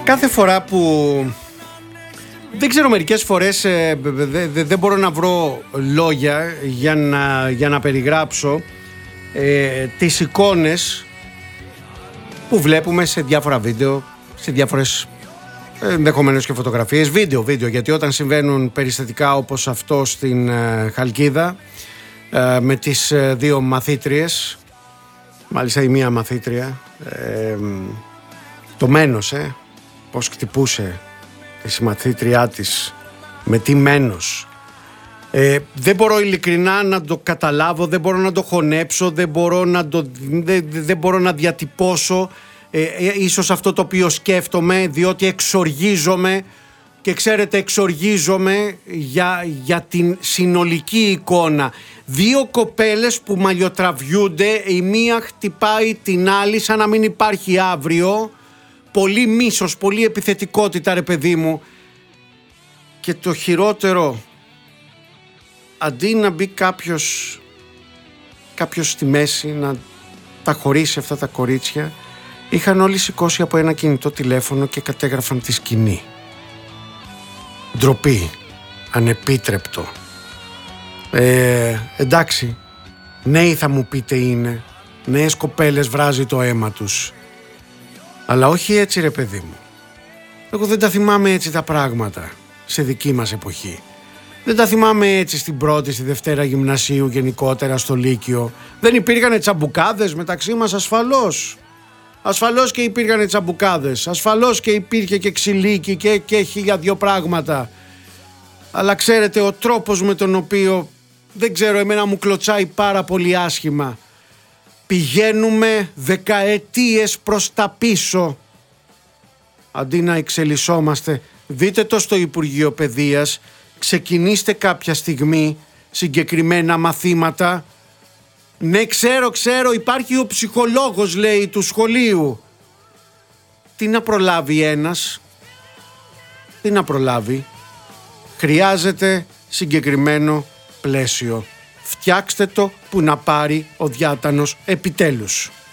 Κάθε φορά που... Δεν ξέρω, μερικές φορές δεν μπορώ να βρω λόγια για να περιγράψω τις εικόνες που βλέπουμε σε διάφορα βίντεο, σε διάφορες ενδεχομένως και φωτογραφίες, βίντεο, γιατί όταν συμβαίνουν περιστατικά όπως αυτό στην Χαλκίδα με τις δύο μαθήτριες, μάλιστα η μία μαθήτρια, το μένος, πως χτυπούσε τη συμμαθήτριά της, με τι μένος. Δεν μπορώ ειλικρινά να το καταλάβω, δεν μπορώ να το χωνέψω, δεν μπορώ να διατυπώσω ίσως αυτό το οποίο σκέφτομαι, διότι εξοργίζομαι και ξέρετε, εξοργίζομαι για την συνολική εικόνα. Δύο κοπέλες που μαλλιοτραβιούνται, η μία χτυπάει την άλλη σαν να μην υπάρχει αύριο. Πολύ μίσος, πολύ επιθετικότητα, ρε παιδί μου. Και το χειρότερο, αντί να μπει κάποιος στη μέση να τα χωρίσει αυτά τα κορίτσια, είχαν όλοι σηκώσει από ένα κινητό τηλέφωνο και κατέγραφαν τη σκηνή. Ντροπή, ανεπίτρεπτο. Εντάξει, νέοι θα μου πείτε είναι, νέες κοπέλες βράζει το αίμα τους. Αλλά όχι έτσι, ρε παιδί μου. Εγώ δεν τα θυμάμαι έτσι τα πράγματα σε δική μας εποχή. Δεν τα θυμάμαι έτσι στην πρώτη, στη Δευτέρα γυμνασίου, γενικότερα στο Λύκειο. Δεν υπήρχαν τσαμπουκάδες μεταξύ μας? Ασφαλώς. Ασφαλώς και υπήρχαν τσαμπουκάδες. Ασφαλώς και υπήρχε και ξυλίκι και χίλια δυο πράγματα. Αλλά ξέρετε, ο τρόπος με τον οποίο, δεν ξέρω, εμένα μου κλωτσάει πάρα πολύ άσχημα. Πηγαίνουμε δεκαετίες προς τα πίσω. Αντί να εξελισσόμαστε, δείτε το στο Υπουργείο Παιδείας, ξεκινήστε κάποια στιγμή συγκεκριμένα μαθήματα. Ναι, ξέρω, υπάρχει ο ψυχολόγος, λέει, του σχολείου. Τι να προλάβει ένας? Τι να προλάβει? Χρειάζεται συγκεκριμένο πλαίσιο. Φτιάξτε το που να πάρει ο διάτανος επιτέλους.